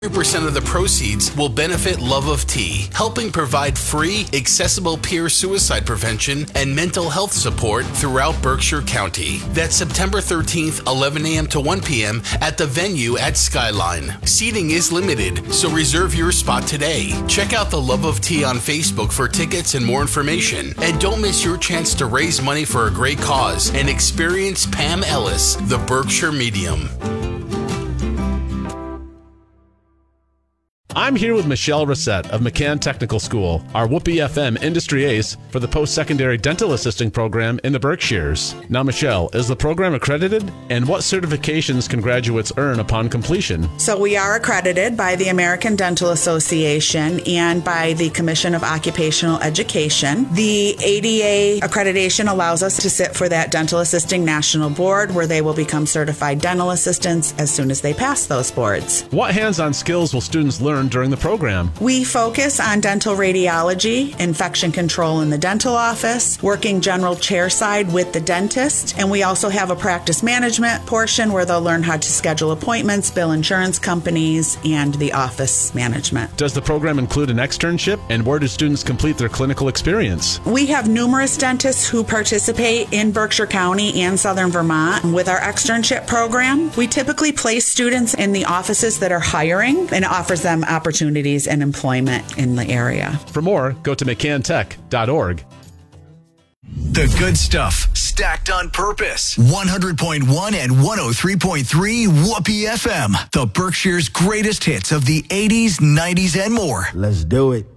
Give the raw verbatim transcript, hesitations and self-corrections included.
one hundred percent of the proceeds will benefit Love of Tea, helping provide free, accessible peer suicide prevention and mental health support throughout Berkshire County. That's September thirteenth, eleven a.m. to one p.m. at the venue at Skyline. Seating is limited, so reserve your spot today. Check out the Love of Tea on Facebook for tickets and more information. And don't miss your chance to raise money for a great cause and experience Pam Ellis, the Berkshire Medium. I'm here with Michelle Reset of McCann Technical School, our Whoopee F M industry ace for the post-secondary dental assisting program in the Berkshires. Now, Michelle, is the program accredited? And what certifications can graduates earn upon completion? So we are accredited by the American Dental Association and by the Commission of Occupational Education. The A D A accreditation allows us to sit for that Dental Assisting National Board, where they will become certified dental assistants as soon as they pass those boards. What hands-on skills will students learn during the program? We focus on dental radiology, infection control in the dental office, working general chair side with the dentist, and we also have a practice management portion where they'll learn how to schedule appointments, bill insurance companies, and the office management. Does the program include an externship, and where do students complete their clinical experience? We have numerous dentists who participate in Berkshire County and Southern Vermont with our externship program. We typically place students in the offices that are hiring, and it offers them opportunities and employment in the area. For more, go to mccann tech dot org. The good stuff, stacked on purpose. one hundred point one and one oh three point three Whoopee F M. The Berkshire's greatest hits of the eighties, nineties, and more. Let's do it.